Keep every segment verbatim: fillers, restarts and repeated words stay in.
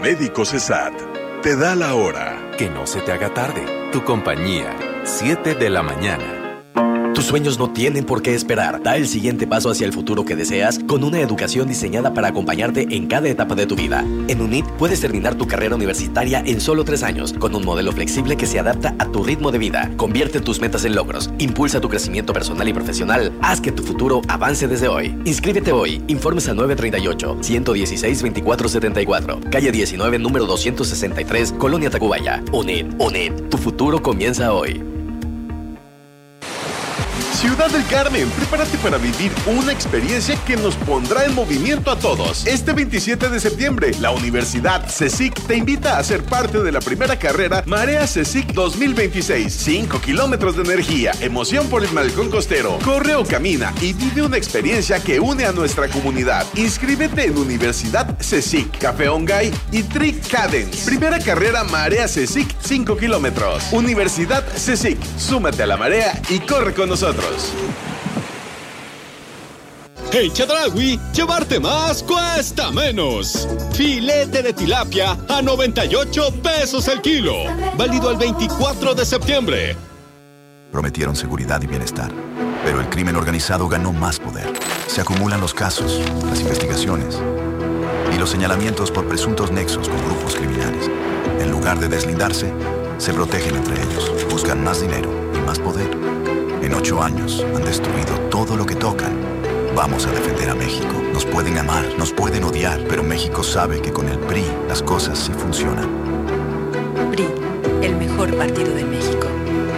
Médicos ESAT te da la hora. Que no se te haga tarde. Tu compañía, siete de la mañana. Tus sueños no tienen por qué esperar. Da el siguiente paso hacia el futuro que deseas con una educación diseñada para acompañarte en cada etapa de tu vida. En UNIT puedes terminar tu carrera universitaria en solo tres años, con un modelo flexible que se adapta a tu ritmo de vida. Convierte tus metas en logros, impulsa tu crecimiento personal y profesional, haz que tu futuro avance desde hoy. Inscríbete hoy. Informes al nueve tres ocho, uno uno seis, veinticuatro setenta y cuatro, calle diecinueve, número doscientos sesenta y tres, Colonia Tacubaya. UNIT, UNIT, tu futuro comienza hoy. Ciudad del Carmen, prepárate para vivir una experiencia que nos pondrá en movimiento a todos. Este veintisiete de septiembre, la Universidad CECIC te invita a ser parte de la primera carrera Marea CECIC dos mil veintiséis. cinco kilómetros de energía, emoción por el malecón costero. Corre o camina y vive una experiencia que une a nuestra comunidad. Inscríbete en Universidad CECIC, Café Ongay y Trick Cadence. Primera carrera Marea CECIC, cinco kilómetros. Universidad CECIC, súmate a la marea y corre con nosotros. En Chedraui, llevarte más cuesta menos. Filete de tilapia a noventa y ocho pesos el kilo. Válido el veinticuatro de septiembre. Prometieron seguridad y bienestar, pero el crimen organizado ganó más poder. Se acumulan los casos, las investigaciones y los señalamientos por presuntos nexos con grupos criminales. En lugar de deslindarse, se protegen entre ellos, buscan más dinero y más poder. En ocho años han destruido todo lo que tocan. Vamos a defender a México. Nos pueden amar, nos pueden odiar, pero México sabe que con el P R I las cosas sí funcionan. P R I, el mejor partido de México.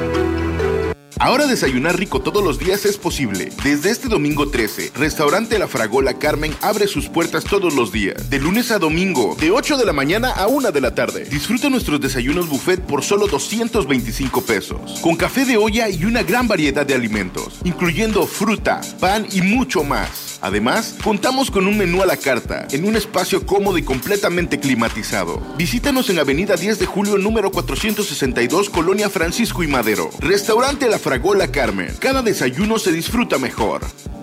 Ahora desayunar rico todos los días es posible. Desde este domingo trece, Restaurante La Fragola Carmen abre sus puertas todos los días. De lunes a domingo, de ocho de la mañana a una de la tarde. Disfruta nuestros desayunos buffet por solo doscientos veinticinco pesos. Con café de olla y una gran variedad de alimentos, incluyendo fruta, pan y mucho más. Además, contamos con un menú a la carta, en un espacio cómodo y completamente climatizado. Visítanos en Avenida diez de julio, número cuatrocientos sesenta y dos, Colonia Francisco y Madero. Restaurante La Fragola Carmen. Cada desayuno se disfruta mejor.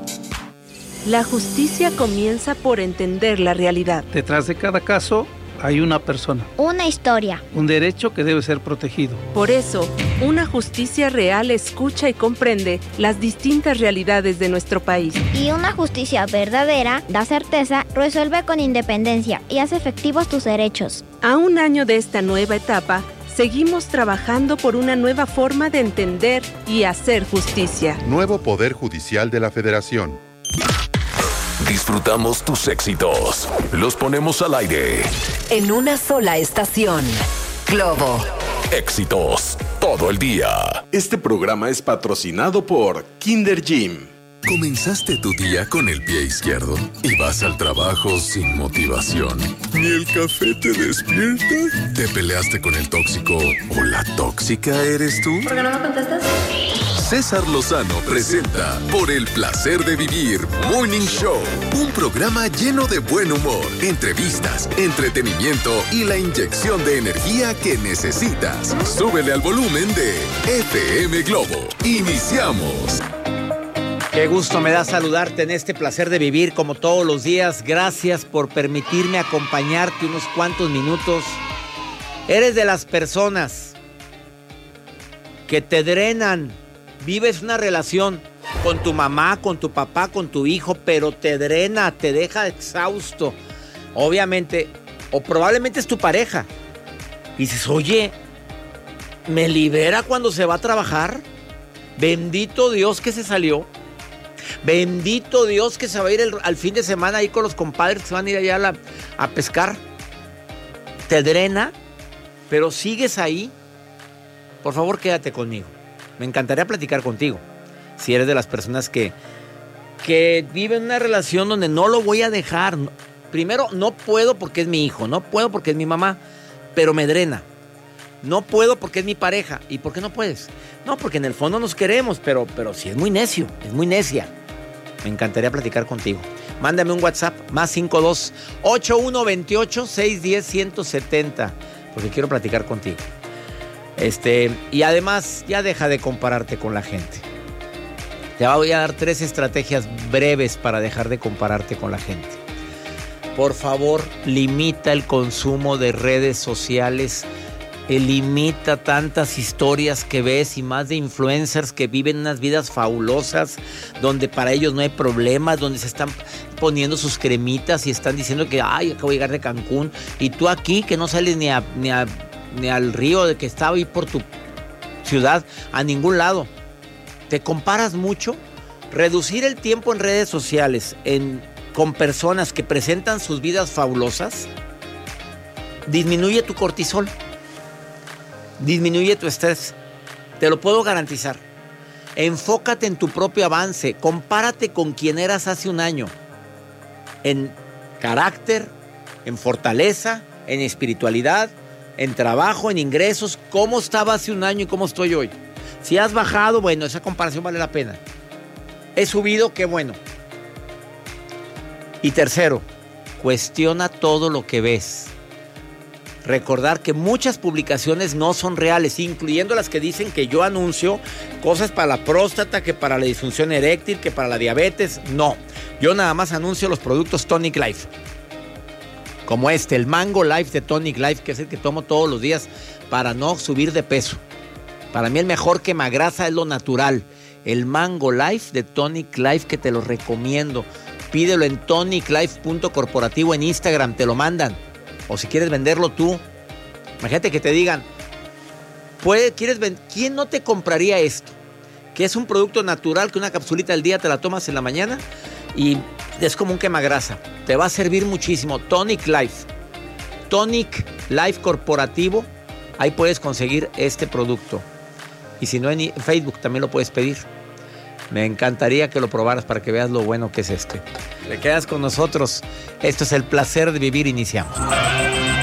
La justicia comienza por entender la realidad. Detrás de cada caso hay una persona. Una historia. Un derecho que debe ser protegido. Por eso, una justicia real escucha y comprende las distintas realidades de nuestro país. Y una justicia verdadera da certeza, resuelve con independencia y hace efectivos tus derechos. A un año de esta nueva etapa, seguimos trabajando por una nueva forma de entender y hacer justicia. Nuevo Poder Judicial de la Federación. Disfrutamos tus éxitos. Los ponemos al aire. En una sola estación. Globo. Éxitos todo el día. Este programa es patrocinado por Kinder Gym. ¿Comenzaste tu día con el pie izquierdo y vas al trabajo sin motivación? ¿Ni el café te despierta? ¿Te peleaste con el tóxico o la tóxica eres tú? ¿Por qué no me contestas? César Lozano presenta Por el Placer de Vivir Morning Show, un programa lleno de buen humor, entrevistas, entretenimiento y la inyección de energía que necesitas. Súbele al volumen de F M Globo. ¡Iniciamos! Qué gusto me da saludarte en este placer de vivir como todos los días. Gracias por permitirme acompañarte unos cuantos minutos. Eres de las personas que te drenan. Vives una relación con tu mamá, con tu papá, con tu hijo, pero te drena, te deja exhausto. Obviamente, o probablemente es tu pareja. Y dices, oye, ¿me libera cuando se va a trabajar? Bendito Dios que se salió. Bendito Dios que se va a ir el, al fin de semana ahí con los compadres que se van a ir allá a, la, a pescar. Te drena, pero sigues ahí. Por favor, quédate conmigo. Me encantaría platicar contigo. Si eres de las personas que, que viven una relación donde no lo voy a dejar. Primero, no puedo porque es mi hijo. No puedo porque es mi mamá. Pero me drena. No puedo porque es mi pareja. ¿Y por qué no puedes? No, porque en el fondo nos queremos, pero, pero sí es muy necio, es muy necia. Me encantaría platicar contigo. Mándame un WhatsApp, más cinco dos ocho uno dos ocho seis uno cero uno siete cero, porque quiero platicar contigo. Este, y además, ya deja de compararte con la gente. Te voy a dar tres estrategias breves para dejar de compararte con la gente. Por favor, limita el consumo de redes sociales. Limita tantas historias que ves y más de influencers que viven unas vidas fabulosas, donde para ellos no hay problemas, donde se están poniendo sus cremitas y están diciendo que ay, acabo de llegar de Cancún, y tú aquí que no sales ni, a, ni, a, ni al río de que estaba ahí por tu ciudad, a ningún lado. ¿Te comparas mucho? Reducir el tiempo en redes sociales en, con personas que presentan sus vidas fabulosas disminuye tu cortisol. Disminuye tu estrés. Te lo puedo garantizar. Enfócate en tu propio avance. Compárate con quien eras hace un año. En carácter, en fortaleza, en espiritualidad, en trabajo, en ingresos. ¿Cómo estaba hace un año y cómo estoy hoy? Si has bajado, bueno, esa comparación vale la pena. He subido, qué bueno. Y tercero, cuestiona todo lo que ves. Recordar que muchas publicaciones no son reales, incluyendo las que dicen que yo anuncio cosas para la próstata, que para la disfunción eréctil, que para la diabetes. No, yo nada más anuncio los productos Tonic Life. Como este, el Mango Life de Tonic Life, que es el que tomo todos los días para no subir de peso. Para mí el mejor quemagrasa es lo natural. El Mango Life de Tonic Life, que te lo recomiendo. Pídelo en tonic life punto corporativo en Instagram, te lo mandan. O si quieres venderlo tú, imagínate que te digan, ¿puede, quieres vend- ¿quién no te compraría esto? Que es un producto natural, que una capsulita al día te la tomas en la mañana y es como un quemagrasa. Te va a servir muchísimo. Tonic Life. Tonic Life Corporativo. Ahí puedes conseguir este producto. Y si no, en Facebook también lo puedes pedir. Me encantaría que lo probaras para que veas lo bueno que es este. Te quedas con nosotros. Esto es El Placer de Vivir. Iniciamos.